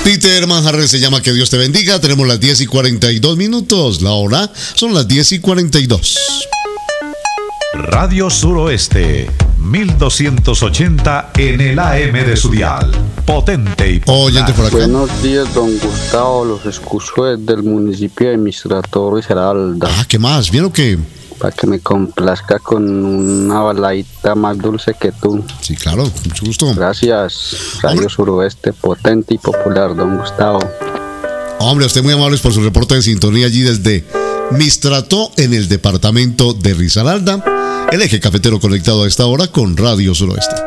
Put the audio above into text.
Peter Manjarres se llama Que Dios te bendiga. Tenemos las 10:42. La hora son las 10:42. Radio Suroeste, 1280 en el AM de su dial. Potente y popular. Oyente por acá. Buenos días, don Gustavo. Los escucho desde el municipio de Mistrató, Risaralda. ¿Qué más? ¿Bien o qué? Para que me complazca con una baladita más dulce que tú. Sí, claro, mucho gusto. Gracias. Radio Suroeste, potente y popular, don Gustavo. Hombre, a usted muy amable por su reporte de sintonía allí desde Mistrató, en el departamento de Risaralda. El eje cafetero conectado a esta hora con Radio Suroeste.